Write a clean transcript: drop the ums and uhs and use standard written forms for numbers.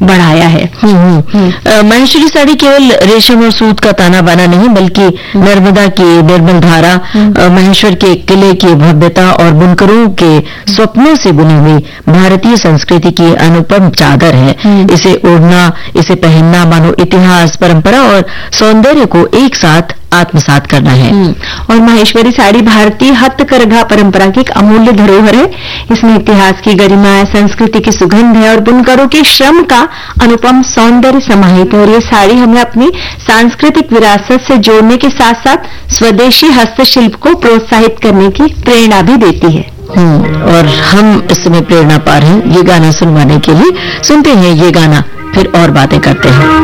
बढ़ाया है। महेश्वरी साड़ी केवल रेशम और सूत का ताना बाना नहीं, बल्कि नर्मदा की निर्मल धारा, महेश्वर के किले की भव्यता और बुनकरों के स्वप्नों से बुनी हुई भारतीय संस्कृति की अनुपम चादर है। इसे ओढ़ना, इसे पहनना मानो इतिहास, परंपरा और सौंदर्य को एक साथ आत्मसात करना है। और महेश्वरी साड़ी भारतीय हस्तकरघा परंपरा की एक अमूल्य धरोहर है। इसमें इतिहास की गरिमा है, संस्कृति की सुगंध है और बुनकरों के श्रम का अनुपम सौंदर्य समाहित है। और ये साड़ी हमें अपनी सांस्कृतिक विरासत से जोड़ने के साथ साथ स्वदेशी हस्तशिल्प को प्रोत्साहित करने की प्रेरणा भी देती है। और हम इस समय प्रेरणा पा रहे हैं ये गाना सुनवाने के लिए। सुनते हैं ये गाना, फिर और बातें करते हैं।